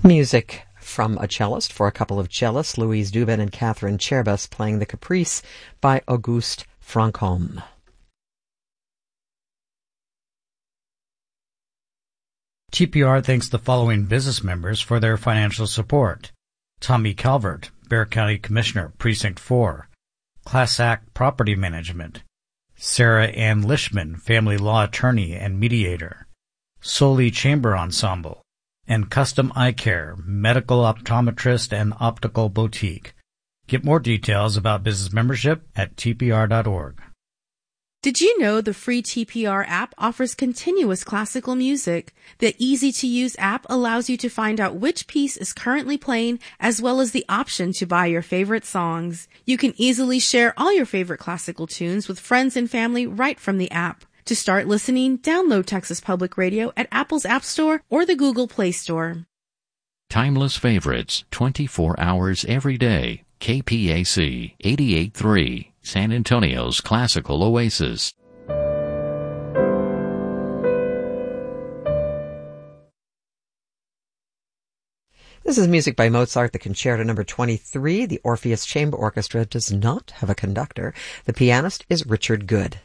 Music from a cellist for a couple of cellists, Louise Dubin and Catherine Cherbas, playing the Caprice by Auguste Franchomme. TPR thanks the following business members for their financial support: Tommy Calvert, Bexar County Commissioner, Precinct 4, Class Act Property Management; Sarah Ann Lishman, Family Law Attorney and Mediator; Soli Chamber Ensemble; and Custom Eye Care, Medical Optometrist and Optical Boutique. Get more details about business membership at tpr.org. Did you know the free TPR app offers continuous classical music? The easy-to-use app allows you to find out which piece is currently playing, as well as the option to buy your favorite songs. You can easily share all your favorite classical tunes with friends and family right from the app. To start listening, download Texas Public Radio at Apple's App Store or the Google Play Store. Timeless favorites, 24 hours every day. KPAC 88.3, San Antonio's classical oasis. This is music by Mozart, the Concerto No. 23. The Orpheus Chamber Orchestra does not have a conductor. The pianist is Richard Good.